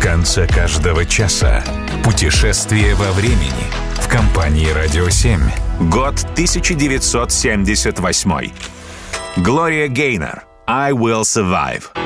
конце каждого часа. Путешествие во времени в компании «Радио 7». Год 1978. Глория Гейнор. I Will Survive.